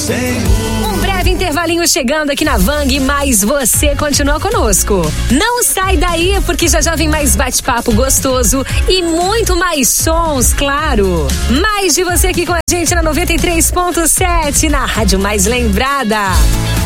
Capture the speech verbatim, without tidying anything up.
Um breve intervalinho chegando aqui na Vang, mas você continua conosco. Não sai daí, porque já já vem mais bate-papo gostoso e muito mais sons, claro. Mais de você aqui com a gente na noventa e três ponto sete, na Rádio Mais Lembrada.